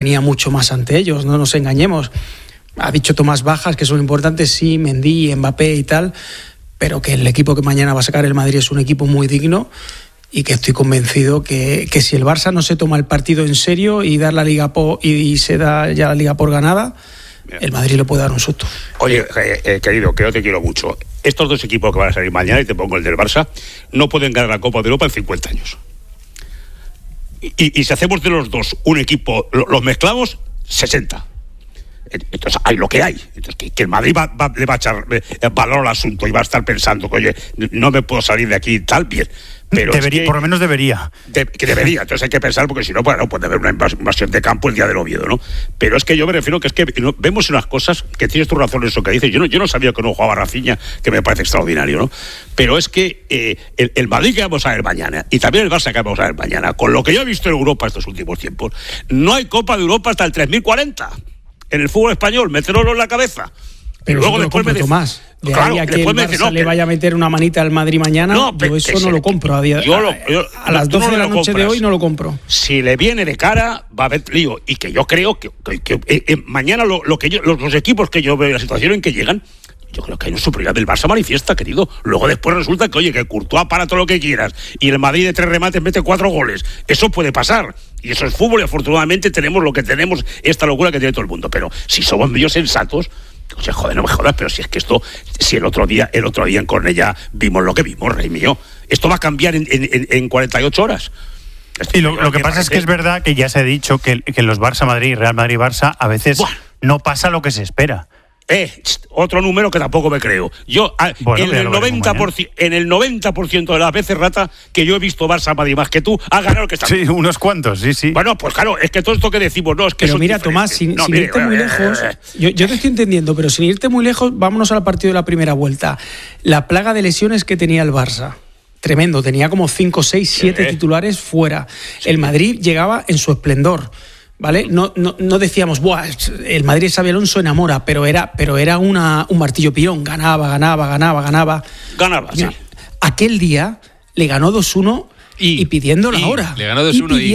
tenía mucho más ante ellos, no nos engañemos. Ha dicho Tomás bajas que son importantes, sí, Mendy, Mbappé y tal, pero que el equipo que mañana va a sacar el Madrid es un equipo muy digno y que estoy convencido que si el Barça no se toma el partido en serio y dar la Liga y se da ya la Liga por ganada, el Madrid le puede dar un susto. Oye, querido, que yo te quiero mucho. Estos dos equipos que van a salir mañana, y te pongo el del Barça, no pueden ganar la Copa de Europa en 50 años. Y si hacemos de los dos un equipo, los mezclamos, 60. Entonces hay lo que hay. Entonces, que el Madrid le va a echar valor al asunto y va a estar pensando que, oye, no me puedo salir de aquí tal, bien. Pero debería, por lo menos debería. Que debería, entonces hay que pensar, porque si no, pues, no puede haber una invasión de campo el día del Oviedo, ¿no? Pero es que yo me refiero que es que vemos unas cosas, que tienes tu razón en eso que dices. Yo no sabía que no jugaba Rafinha, que me parece extraordinario, ¿no? Pero es que el Madrid que vamos a ver mañana, y también el Barça que vamos a ver mañana, con lo que yo he visto en Europa estos últimos tiempos, no hay Copa de Europa hasta el 3040 en el fútbol español, mételo en la cabeza. Pero luego después me Tomás, de claro, ahí a que el Barça le vaya a meter una manita al Madrid mañana, yo eso no lo compro a las 12 de la noche de hoy no lo compro. Si le viene de cara, va a haber lío. Y que yo creo que mañana los equipos que yo veo, la situación en que llegan, yo creo que hay una superioridad del Barça manifiesta, querido. Luego después resulta que, oye, que Courtois para todo lo que quieras y el Madrid de 3 remates mete 4 goles. Eso puede pasar. Y eso es fútbol y afortunadamente tenemos lo que tenemos, esta locura que tiene todo el mundo. Pero si somos medio sensatos, o sea, joder, no me jodas, pero si es que esto, si el otro día en Cornellá vimos lo que vimos, rey mío, esto va a cambiar en 48 horas. Y lo que pasa es que es verdad que ya se ha dicho que los Barça-Madrid, Real Madrid-Barça, a veces no pasa lo que se espera. Otro número que tampoco me creo. Yo, en el 90% de las veces, Rata, que yo he visto Barça Madrid más que tú, ha ganado el que está. Sí, unos cuantos, sí. Bueno, pues claro, es que todo esto que decimos, no, es que. Pero mira, Tomás, sin irte muy lejos, yo te estoy entendiendo, pero sin irte muy lejos, vámonos al partido de la primera vuelta. La plaga de lesiones que tenía el Barça. Tremendo, tenía como 5, 6, 7 titulares fuera. Sí. El Madrid llegaba en su esplendor. ¿Vale? No decíamos, buah, el Madrid Xabi Alonso enamora, pero era un martillo pirón, ganaba. Ganaba, sí. Aquel día le ganó 2-1 y pidiendo la hora. Le ganó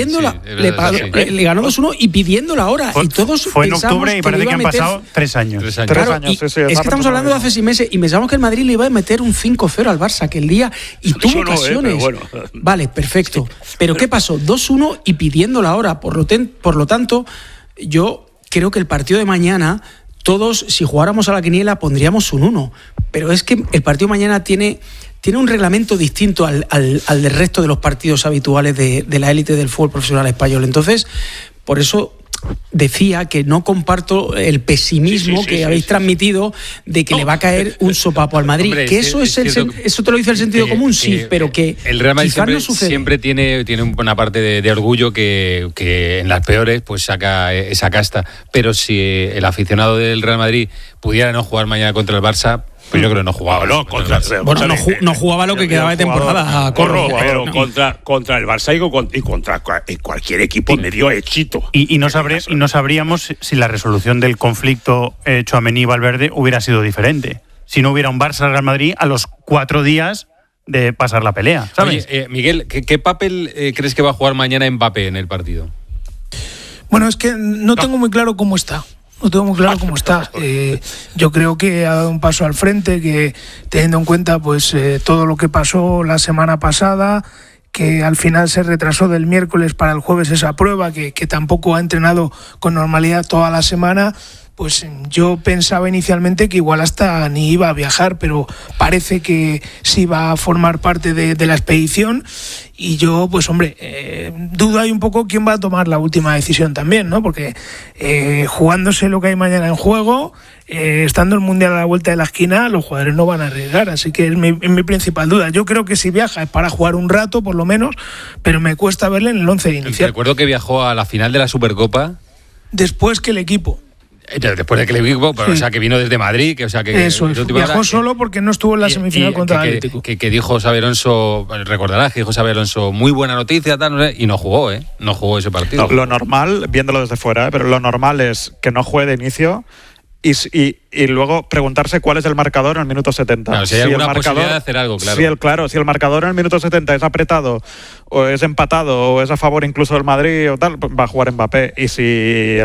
2-1 le ganó 2-1 y pidiendo la hora. Y todos fue en octubre y parece que han pasado 3 años. 3 años. Claro, es que estamos hablando de hace 6 meses y pensamos que el Madrid le iba a meter un 5-0 al Barça aquel día y tuvo ocasiones. Bueno. Vale, perfecto. Pero ¿qué pasó? 2-1 y pidiendo la hora. Por lo tanto, yo creo que el partido de mañana, todos, si jugáramos a la quiniela, pondríamos un 1. Pero es que el partido de mañana tiene un reglamento distinto al del resto de los partidos habituales de la élite del fútbol profesional español. Entonces, por eso decía que no comparto el pesimismo que habéis transmitido de que le va a caer un sopapo al Madrid. Hombre, que eso eso te lo dice el sentido común, sí, pero que el Real Madrid siempre tiene una parte de orgullo que en las peores pues saca esa casta. Pero si el aficionado del Real Madrid pudiera no jugar mañana contra el Barça, pues yo creo que no jugaba. No jugaba lo que quedaba de temporada. Contra el Barça y contra cualquier equipo medio éxito. Y no sabríamos si la resolución del conflicto Tchouaméni y Valverde hubiera sido diferente. Si no hubiera un Barça-Real Madrid a los 4 días de pasar la pelea, ¿sabes? Oye, Miguel, ¿qué papel crees que va a jugar mañana Mbappé en el partido? Bueno, es que no tengo muy claro cómo está. Yo creo que ha dado un paso al frente, que teniendo en cuenta pues todo lo que pasó la semana pasada, que al final se retrasó del miércoles para el jueves esa prueba, que tampoco ha entrenado con normalidad toda la semana. Pues yo pensaba inicialmente que igual hasta ni iba a viajar, pero parece que sí va a formar parte de la expedición. Y yo, pues hombre, dudo ahí un poco quién va a tomar la última decisión también, ¿no? Porque jugándose lo que hay mañana en juego, estando el Mundial a la vuelta de la esquina, los jugadores no van a arriesgar. Así que es mi principal duda. Yo creo que si viaja es para jugar un rato, por lo menos, pero me cuesta verle en el 11 inicial. Recuerdo que viajó a la final de la Supercopa. Después que el equipo. Después de que le digo, pero, sí. O sea, que vino desde Madrid, eso es, viajó solo porque no estuvo en la semifinal contra el Atlético. Que dijo Xabi Alonso, recordarás que dijo Xabi Alonso, muy buena noticia, tal, no sé, y no jugó ese partido. No, lo normal, viéndolo desde fuera, pero lo normal es que no juegue de inicio y luego preguntarse cuál es el marcador en el minuto 70. Claro, si hay alguna posibilidad de hacer algo, claro. Si el marcador en el minuto 70 es apretado, o es empatado, o es a favor incluso del Madrid o tal, va a jugar Mbappé. Y si